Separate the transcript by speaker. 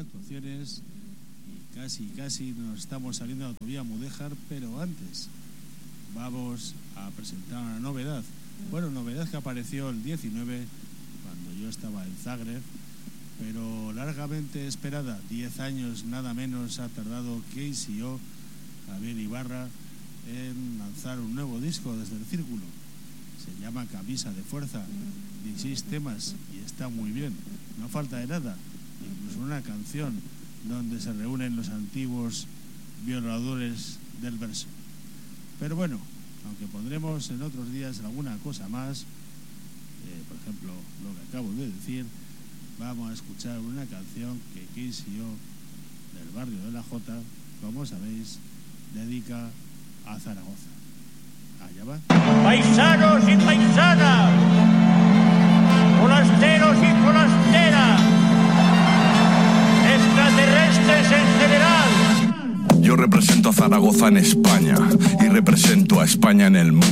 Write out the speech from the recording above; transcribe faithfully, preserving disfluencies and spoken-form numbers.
Speaker 1: actuaciones y casi, casi nos estamos saliendo de la autovía Mudéjar, pero antes vamos a presentar una novedad. Bueno, novedad que apareció el diecinueve, cuando yo estaba en Zagreb, pero largamente esperada. Diez años nada menos ha tardado K C O, Javier Ibarra, en lanzar un nuevo disco desde el Círculo. Se llama Camisa de Fuerza, dieciséis temas y está muy bien, no falta de nada, incluso una canción donde se reúnen los antiguos violadores del verso. Pero bueno, aunque pondremos en otros días alguna cosa más, eh, por ejemplo lo que acabo de decir, vamos a escuchar una canción que K C O del barrio de la Jota, como sabéis, dedica a Zaragoza. Allá va.
Speaker 2: Paisanos y paisanas, forasteros y forasteras, extraterrestres en general.
Speaker 3: Yo represento a Zaragoza en España y represento a España en el mundo.